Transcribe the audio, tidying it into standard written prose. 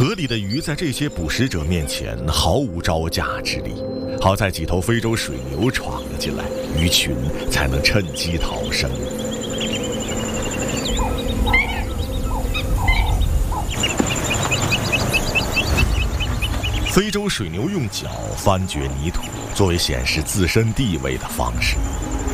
河里的鱼在这些捕食者面前毫无招架之力，好在几头非洲水牛闯了进来，鱼群才能趁机逃生。非洲水牛用脚翻掘泥土，作为显示自身地位的方式。